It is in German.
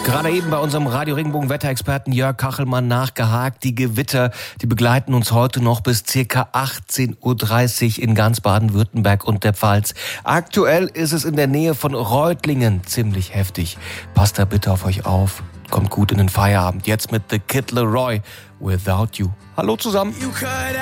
Gerade eben bei unserem Radio Regenbogen Wetterexperten Jörg Kachelmann nachgehakt. Die Gewitter, die begleiten uns heute noch bis ca. 18:30 Uhr in ganz Baden-Württemberg und der Pfalz. Aktuell ist es in der Nähe von Reutlingen ziemlich heftig. Passt da bitte auf euch auf. Kommt gut in den Feierabend. Jetzt mit The Kid Laroi, Without You. Hallo zusammen.